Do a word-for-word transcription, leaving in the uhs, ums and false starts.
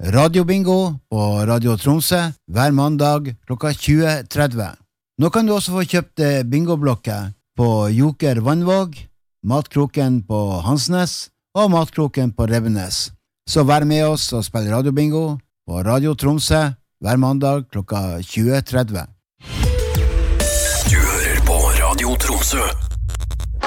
Radiobingo på Radio Tromsø hver mandag klokka tjue tretti. Nå kan du også få kjøpt bingoblokker på Joker Vannvåg, Matkroken på Hansnes og Matkroken på Revenes. Så vær med oss og spill radiobingo på Radio Tromsø hver mandag klokka tjue tretti. Du hører på Radio Tromsø.